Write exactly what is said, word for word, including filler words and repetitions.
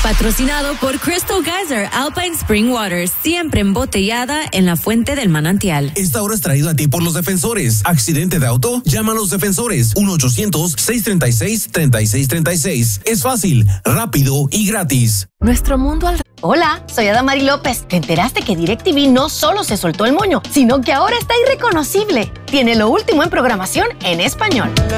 Patrocinado por Crystal Geyser Alpine Spring Water, siempre embotellada en la fuente del manantial. Esta hora es traído a ti por los defensores. ¿Accidente de auto? Llama a los defensores. uno ochocientos, seiscientos treinta y seis, treinta y seis treinta y seis. Es fácil, rápido y gratis. Nuestro mundo al... Hola, soy Adamari López. ¿Te enteraste que DirecTV no solo se soltó el moño, sino que ahora está irreconocible? Tiene lo último en programación en español.